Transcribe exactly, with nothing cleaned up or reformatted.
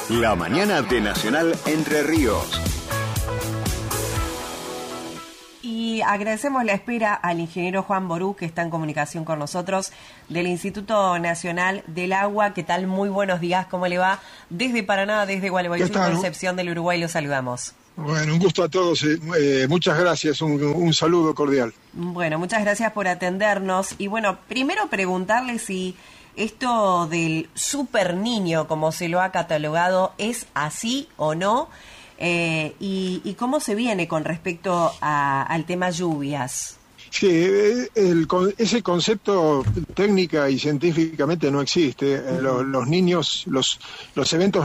La mañana de Nacional Entre Ríos. Y agradecemos la espera al ingeniero Juan Ború, que está en comunicación con nosotros, del Instituto Nacional del Agua. ¿Qué tal? Muy buenos días, ¿cómo le va? Desde Paraná, desde Gualeguaychú, Concepción del Uruguay, los saludamos. Bueno, un gusto a todos, eh, muchas gracias, un, un saludo cordial. Bueno, muchas gracias por atendernos. Y bueno, primero preguntarle si esto del super niño, como se lo ha catalogado, es así o no. Eh, y, y cómo se viene con respecto a, al tema lluvias. Sí, el, ese concepto técnica y científicamente no existe. Los, los niños, los, los eventos